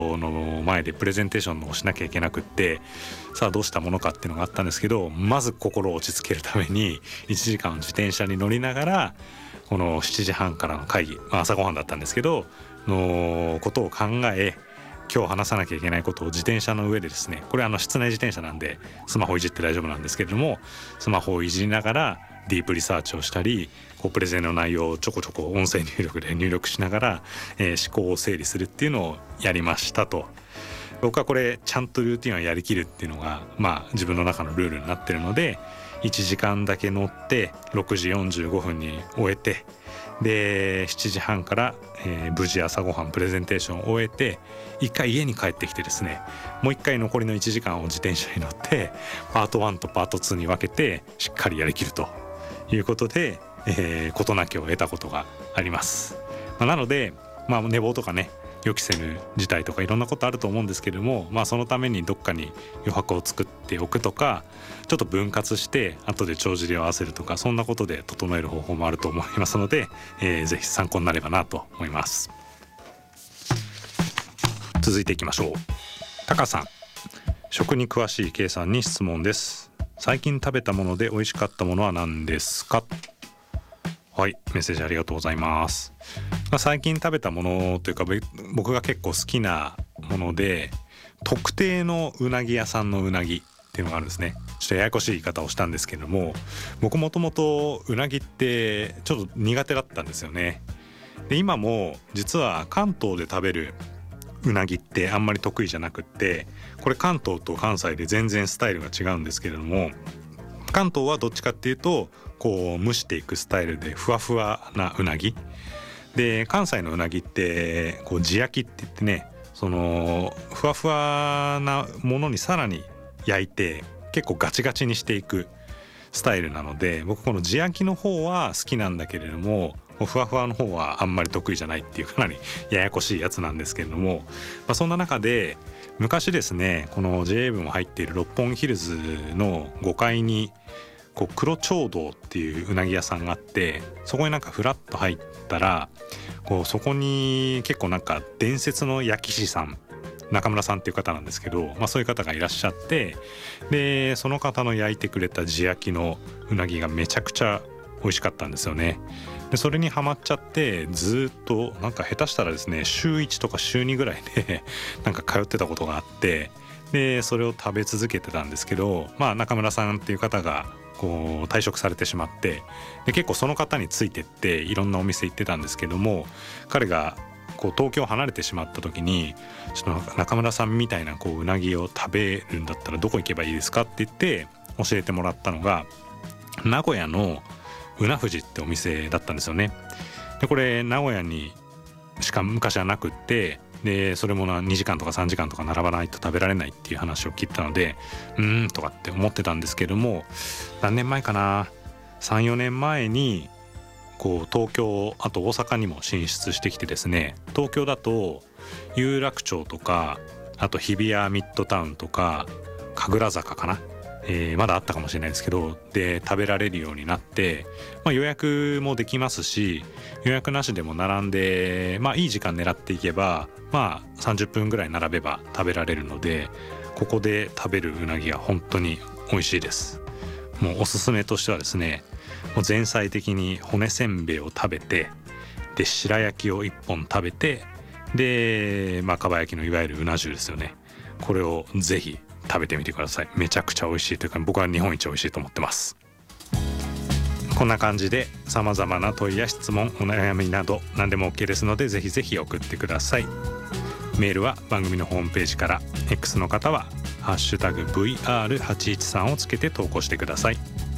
の前でプレゼンテーションをしなきゃいけなくって、さあどうしたものかっていうのがあったんですけど、まず心を落ち着けるために1時間自転車に乗りながら、この7時半からの会議、朝ごはんだったんですけどのことを考え、今日話さなきゃいけないことを自転車の上でですね、これ室内自転車なんでスマホいじって大丈夫なんですけれども、スマホをいじりながらディープリサーチをしたり、プレゼンの内容をちょこちょこ音声入力で入力しながら、思考を整理するっていうのをやりましたと。僕はこれちゃんとルーティンをやりきるっていうのが、自分の中のルールになってるので、1時間だけ乗って6時45分に終えて、で7時半から、無事朝ごはんプレゼンテーションを終えて、一回家に帰ってきてですね、もう一回残りの1時間を自転車に乗ってパート1とパート2に分けてしっかりやりきるということで、事なきを得たことがあります。なので、寝坊とかね、予期せぬ事態とかいろんなことあると思うんですけれども、そのためにどっかに余白を作っておくとか、ちょっと分割して後で帳尻を合わせるとか、そんなことで整える方法もあると思いますので、ぜひ参考になればなと思います。続いていきましょう。タカさん、食に詳しい K さんに質問です。最近食べたもので美味しかったものは何ですか？はい、メッセージありがとうございます。最近食べたものというか、僕が結構好きなもので、特定のうなぎ屋さんのうなぎっていうのがあるんですね。ちょっとややこしい言い方をしたんですけれども、僕もともとうなぎってちょっと苦手だったんですよね。で今も実は関東で食べるうなぎってあんまり得意じゃなくって、これ関東と関西で全然スタイルが違うんですけれども、関東はどっちかっていうと蒸していくスタイルでふわふわなうなぎで、関西のうなぎって地焼きって言ってね、そのふわふわなものにさらに焼いて結構ガチガチにしていくスタイルなので、僕この地焼きの方は好きなんだけれども、ふわふわの方はあんまり得意じゃないっていう、かなりややこしいやつなんですけれども、そんな中で昔ですね、この JA 部も入っている六本木ヒルズの5階に黒蝶堂っていううなぎ屋さんがあって、そこにフラッと入ったら、そこに結構伝説の焼き師さん、中村さんっていう方なんですけど、そういう方がいらっしゃって、でその方の焼いてくれた地焼きのうなぎがめちゃくちゃ美味しかったんですよね。でそれにハマっちゃって、ずっと下手したらですね、週1とか週2ぐらいで通ってたことがあって、でそれを食べ続けてたんですけど、中村さんっていう方が退職されてしまって、で結構その方についてっていろんなお店行ってたんですけども、彼が東京を離れてしまった時に、ちょっと中村さんみたいなうなぎを食べるんだったらどこ行けばいいですかって言って教えてもらったのが、名古屋のうな富士ってお店だったんですよね。でこれ名古屋にしか昔はなくって、でそれも2時間とか3時間とか並ばないと食べられないっていう話を聞いたので、とかって思ってたんですけども、何年前かな、 3,4 年前に東京、あと大阪にも進出してきてですね、東京だと有楽町とか、あと日比谷ミッドタウンとか神楽坂かな、まだあったかもしれないですけど、で食べられるようになって、予約もできますし、予約なしでも並んで、いい時間狙っていけば、30分ぐらい並べば食べられるので、ここで食べるうなぎは本当に美味しいです。もうおすすめとしてはですね、もう前菜的に骨せんべいを食べて、で白焼きを1本食べて、でかば焼きのいわゆるうな重ですよね、これをぜひ食べてみてください。めちゃくちゃ美味しいというか、僕は日本一美味しいと思ってます。こんな感じで様々な問いや質問、お悩みなど何でも OK ですので、ぜひぜひ送ってください。メールは番組のホームページから、 X の方はハッシュタグ VR813 をつけて投稿してください。